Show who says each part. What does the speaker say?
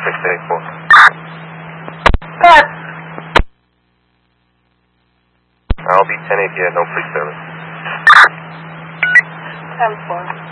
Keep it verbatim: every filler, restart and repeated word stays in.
Speaker 1: six eight four.
Speaker 2: Good.
Speaker 1: I'll be ten eight here, no free service.
Speaker 2: ten four.